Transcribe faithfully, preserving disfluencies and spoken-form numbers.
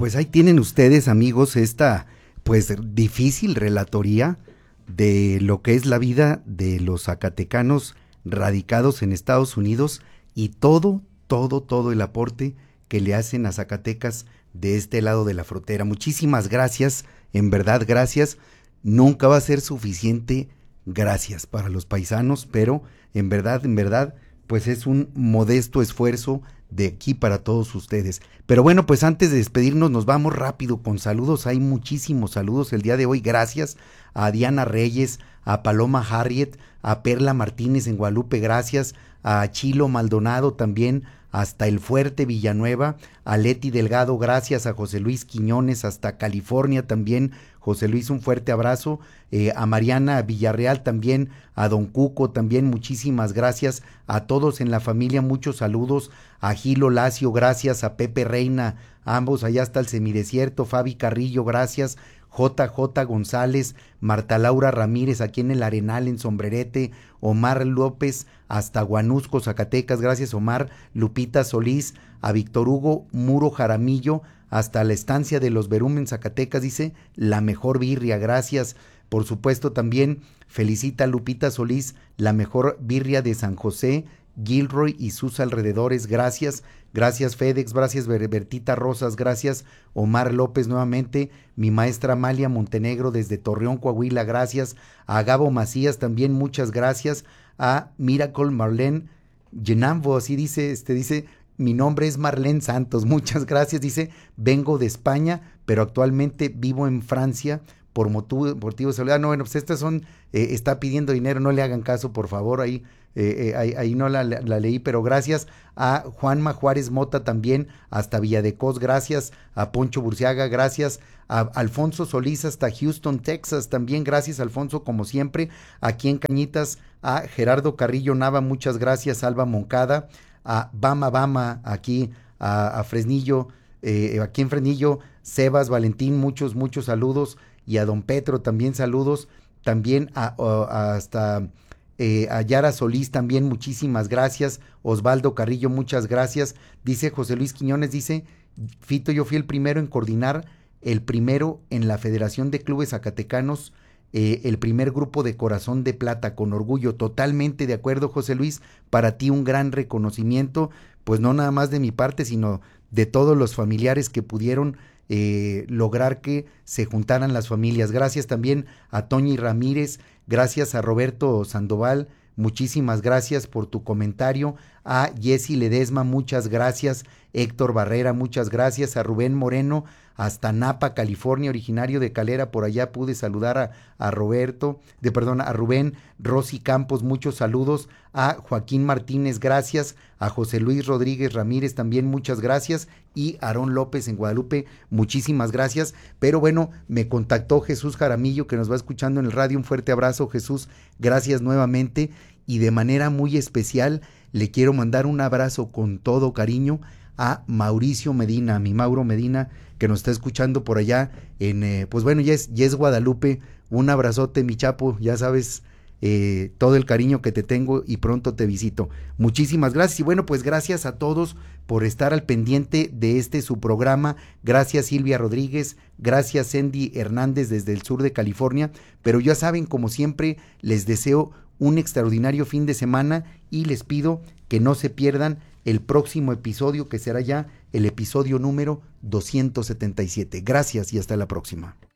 Pues ahí tienen ustedes, amigos, esta pues difícil relatoría de lo que es la vida de los zacatecanos radicados en Estados Unidos y todo, todo, todo el aporte que le hacen a Zacatecas de este lado de la frontera. Muchísimas gracias, en verdad gracias. Nunca va a ser suficiente gracias para los paisanos, pero en verdad, en verdad, pues es un modesto esfuerzo de aquí para todos ustedes. Pero bueno, pues antes de despedirnos nos vamos rápido con saludos. Hay muchísimos saludos el día de hoy. Gracias a Diana Reyes, a Paloma Harriet, a Perla Martínez en Guadalupe, gracias, a Chilo Maldonado también, hasta El Fuerte, Villanueva, a Leti Delgado, gracias, a José Luis Quiñones, hasta California también, José Luis, un fuerte abrazo, eh, a Mariana Villarreal también, a Don Cuco también, muchísimas gracias, a todos en la familia, muchos saludos, a Gilo Lacio, gracias, a Pepe Reina, ambos allá hasta el semidesierto, Fabi Carrillo, gracias, J J González, Marta Laura Ramírez aquí en el Arenal en Sombrerete, Omar López hasta Guanusco, Zacatecas, gracias Omar, Lupita Solís, a Víctor Hugo Muro Jaramillo, hasta la estancia de los Verum en Zacatecas, dice, la mejor birria, gracias, por supuesto también felicita a Lupita Solís, la mejor birria de San José, Gilroy y sus alrededores, gracias, gracias FedEx, gracias Bertita Rosas, gracias Omar López nuevamente, mi maestra Amalia Montenegro desde Torreón, Coahuila, gracias, a Gabo Macías también, muchas gracias, a Miracle Marlene Genambo, así dice, este dice, mi nombre es Marlene Santos, muchas gracias, dice, vengo de España, pero actualmente vivo en Francia, por motivo, motivo de salud. Ah, no, bueno, pues estas son, eh, está pidiendo dinero, no le hagan caso, por favor, ahí, eh, eh, ahí, ahí no la, la, la leí, pero gracias a Juanma Juárez Mota también, hasta Villadecos, gracias, a Poncho Burciaga, gracias, a Alfonso Solís hasta Houston, Texas, también gracias Alfonso, como siempre, aquí en Cañitas, a Gerardo Carrillo Nava, muchas gracias, Alba Moncada, a Bama Bama, aquí, a, a Fresnillo, eh, aquí en Fresnillo, Sebas Valentín, muchos, muchos saludos, y a don Petro también saludos, también a, a, hasta eh, a Yara Solís también muchísimas gracias, Osvaldo Carrillo muchas gracias, dice José Luis Quiñones, dice, Fito, yo fui el primero en coordinar, el primero en la Federación de Clubes Zacatecanos, eh, el primer grupo de Corazón de Plata, con orgullo, totalmente de acuerdo José Luis, para ti un gran reconocimiento, pues no nada más de mi parte, sino de todos los familiares que pudieron Eh, lograr que se juntaran las familias. Gracias también a Toñi Ramírez, gracias a Roberto Sandoval, muchísimas gracias por tu comentario, a Jessy Ledesma, muchas gracias, Héctor Barrera, muchas gracias, a Rubén Moreno, hasta Napa, California, originario de Calera, por allá pude saludar a, a Roberto, de perdón, a Rubén, Rosy Campos, muchos saludos, a Joaquín Martínez, gracias, a José Luis Rodríguez Ramírez también, muchas gracias, y Aarón López en Guadalupe, muchísimas gracias, pero bueno, me contactó Jesús Jaramillo, que nos va escuchando en el radio, un fuerte abrazo Jesús, gracias nuevamente, y de manera muy especial le quiero mandar un abrazo con todo cariño a Mauricio Medina, a mi Mauro Medina, que nos está escuchando por allá en, eh, pues bueno, ya es, ya es Guadalupe, un abrazote mi chapo, ya sabes, eh, todo el cariño que te tengo y pronto te visito. Muchísimas gracias y bueno, pues gracias a todos por estar al pendiente de este su programa, gracias Silvia Rodríguez, gracias Cindy Hernández desde el sur de California, pero ya saben, como siempre, les deseo un extraordinario fin de semana y les pido que no se pierdan el próximo episodio, que será ya el episodio número doscientos setenta y siete. Gracias y hasta la próxima.